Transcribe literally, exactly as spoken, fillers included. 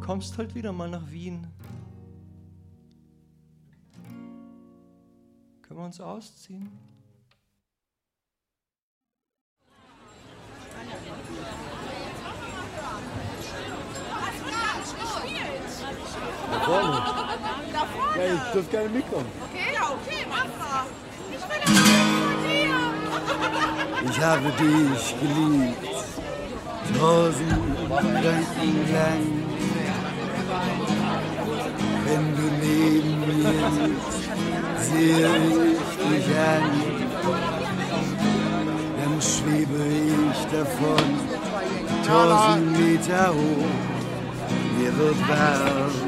kommst halt wieder mal nach Wien. Können wir uns ausziehen? Da vorne. Da vorne? Ja, ich dürfte gerne mitkommen. Okay, ja, okay, mach mal. Ich will das von dir. Ich habe dich geliebt, tausend Gedanken lang. Wenn du neben mir sitzt, sehe ich dich an. Dann schwebe ich davon, tausend Meter hoch. Mir wird warm